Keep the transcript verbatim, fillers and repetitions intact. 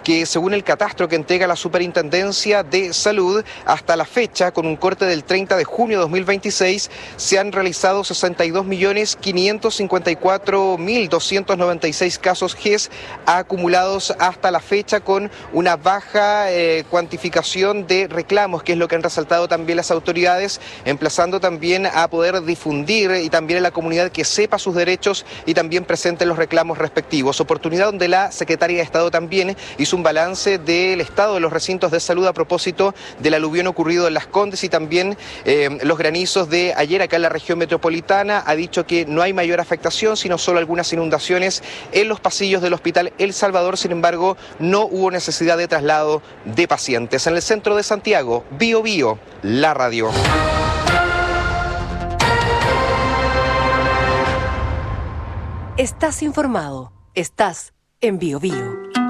que según el catastro que entrega la Superintendencia de Salud, hasta la fecha, con un corte del treinta de junio de dos mil veintiséis, se han realizado sesenta y dos millones quinientos cincuenta y cuatro mil doscientos noventa y seis casos G E S acumulados hasta la fecha, con una baja eh, cuantificación de reclamos, que es lo que han resaltado también las autoridades, emplazando también a poder difundir y también en la comunidad que sepa sus derechos y también presente los reclamos respectivos. Oportunidad donde la Secretaría de Estado también hizo un balance del estado de los recintos de salud a propósito del aluvión ocurrido en Las Condes y también eh, los granizos de ayer acá en la región metropolitana. Ha dicho que no hay mayor afectación, sino solo algunas inundaciones en los pasillos del Hospital El Salvador. Sin embargo, no hubo necesidad de traslado de pacientes. En el centro de Santiago, Bio Bio, la radio. Estás informado. Estás en Bio Bio.